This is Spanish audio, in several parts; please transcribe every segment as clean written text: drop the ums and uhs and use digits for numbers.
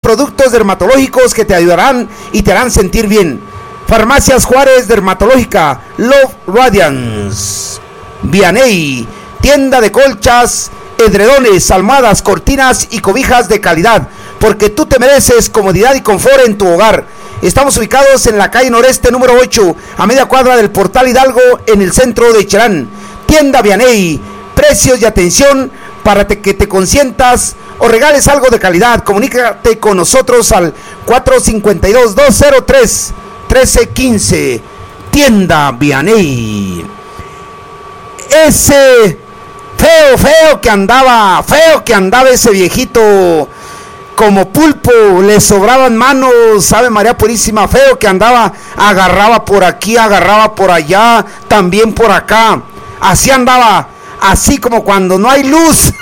productos dermatológicos que te ayudarán y te harán sentir bien. Farmacias Juárez Dermatológica, Love Radiance. Vianey, tienda de colchas, edredones, almohadas, cortinas y cobijas de calidad, porque tú te mereces comodidad y confort en tu hogar. Estamos ubicados en la calle Noreste número 8, a media cuadra del Portal Hidalgo, en el centro de Cherán. Tienda Vianey, precios y atención para que te consientas o regales algo de calidad. Comunícate con nosotros al 452-203-1315. Tienda Vianey. Ese feo que andaba ese viejito como pulpo, le sobraban manos, Ave María Purísima, feo que andaba, agarraba por aquí, agarraba por allá, también por acá, así andaba, así como cuando no hay luz.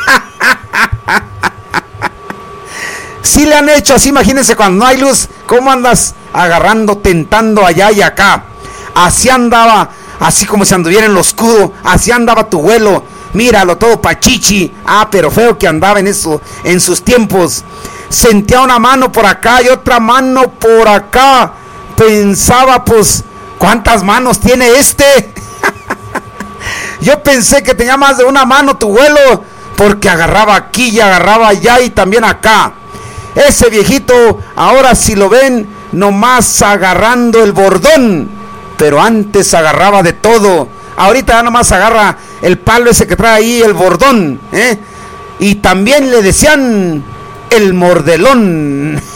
Sí le han hecho así, imagínense cuando no hay luz, cómo andas agarrando, tentando allá y acá, así andaba, así como si anduviera en lo oscuro, así andaba tu vuelo. Míralo todo pachichi, pero feo que andaba en eso, en sus tiempos. Sentía una mano por acá y otra mano por acá. Pensaba, pues, ¿cuántas manos tiene este? Yo pensé que tenía más de una mano tu vuelo, porque agarraba aquí y agarraba allá y también acá. Ese viejito, ahora si lo ven, nomás agarrando el bordón, pero antes agarraba de todo. Ahorita ya nomás agarra el palo ese que trae ahí, el bordón, Y también le decían el mordelón.